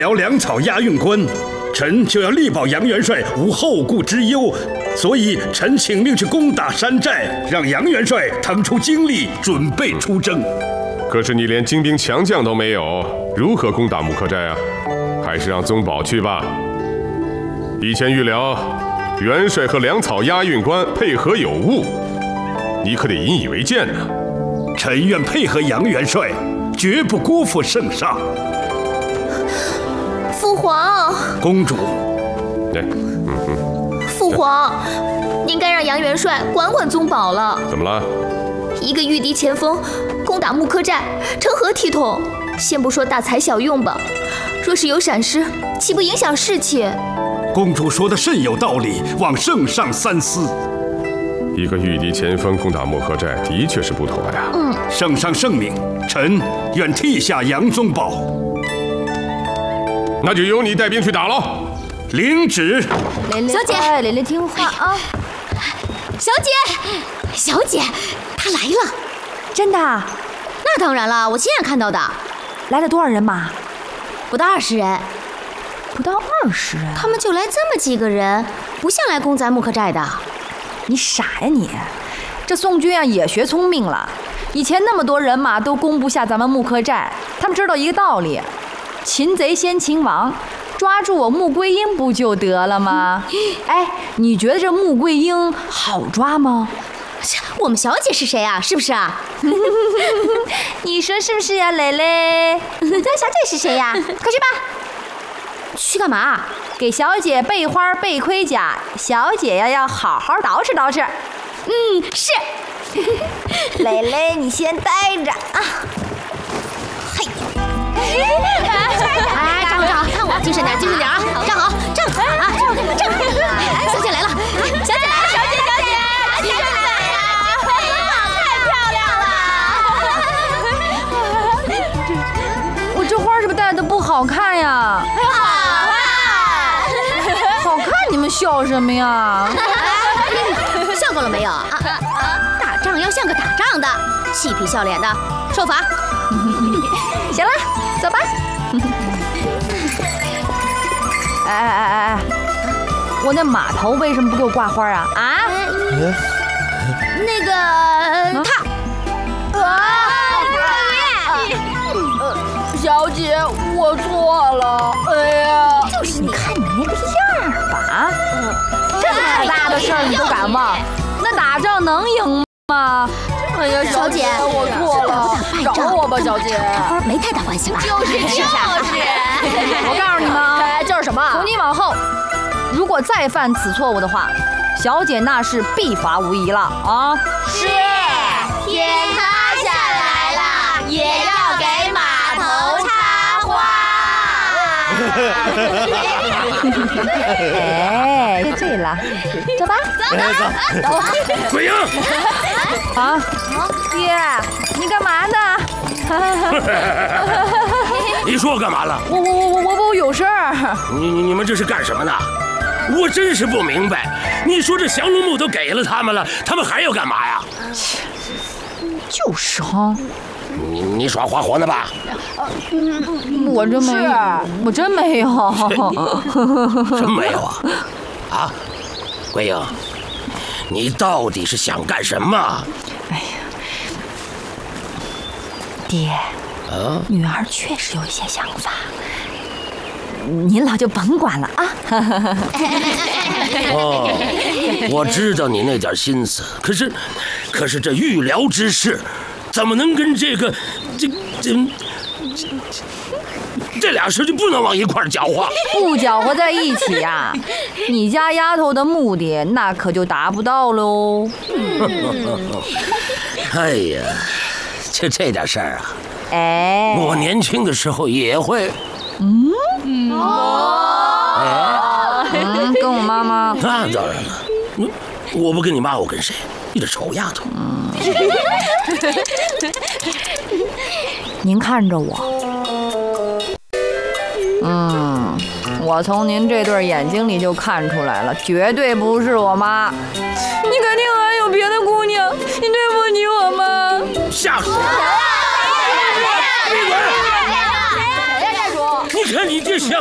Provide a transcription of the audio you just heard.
辽粮草押运官，臣就要力保杨元帅无后顾之忧，所以臣请命去攻打山寨，让杨元帅腾出精力准备出征。 可是你连精兵强将都没有，如何攻打木克寨啊？还是让宗保去吧。以前预料元帅和粮草押运官配合有误，你可得引以为戒呢。 臣愿配合杨元帅，绝不辜负圣上。 父皇， 公主， 父皇，您该让杨元帅管管宗保了。 怎么了？ 一个御敌前锋攻打木克寨，成何体统？先不说大材小用吧，若是有闪失，岂不影响士气？ 公主说的甚有道理，望圣上三思。 一个御敌前锋攻打木克寨，的确是不妥呀。 圣上圣明，臣愿替下杨宗保。 那就由你带兵去打喽。 领旨。 小姐， 蕾蕾听话啊。 小姐，小姐，她来了。 真的？ 那当然了，我亲眼看到的。 来了多少人马？ 不到20人。 不到20人？ 他们就来这么几个人，不像来攻咱木克寨的。 你傻呀你！这宋军啊也学聪明了，以前那么多人马都攻不下咱们木克寨，他们知道一个道理：擒贼先擒王，抓住我穆桂英不就得了吗？哎，你觉得这穆桂英好抓吗？ 我们小姐是谁啊？是不是啊？ 你说是不是呀，蕾蕾？咱小姐是谁呀？快去吧。 去干嘛？ 给小姐备花备盔甲，小姐呀要好好捯饬捯饬。 是。 蕾蕾，你先待着啊。 嘿。哎，站好，看我，精神点，精神点啊！站好，站好啊！站好。小姐来了，小姐来了，小姐，小姐来了，太漂亮了！ 我这花是不是戴的不好看呀？好看，你们笑什么呀？ 笑够了没有？打仗要像个打仗的，嬉皮笑脸的，受罚。 行了，走吧。哎，我那马头为什么不给我挂花啊？啊？ 那个他。 小姐，我错了。哎呀，就是你看你那个样儿吧，这么大的事儿你都敢忘，那打仗能赢吗？哎呀， 小姐， 我错了，饶我吧，小姐。 花没太大关系吧？就是。 我告诉你们啊， 就是什么？ 从今往后，如果再犯此错误的话，小姐那是必罚无疑了啊！ 是，天塌下来了，也要给马头插花。 哎，对了，走吧， 走。桂英。 啊，爹，你干嘛呢？ 你说我干嘛了？ 我有事儿。 你们这是干什么呢？我真是不明白。你说这降龙木都给了他们了，他们还要干嘛呀？ 就是哈。 你耍花活呢吧？ 我真没有，我真没有。 真没有啊？啊，桂英，你到底是想干什么？ 哎呀，爹，女儿确实有一些想法，您老就甭管了啊。 我知道你那点心思，可是这预疗之事，怎么能跟这俩事就不能往一块搅和？ 不搅和在一起呀，你家丫头的目的那可就达不到喽。 哎呀，就这点事儿啊！ 哎， 我年轻的时候也会。 跟我妈妈。 那当然了，我不跟你妈，我跟谁？你这臭丫头！ 您看着我。我从您这对眼睛里就看出来了，绝对不是我妈。你肯定还有别的姑娘，你对不起我妈。 下属！闭嘴！你你看你这小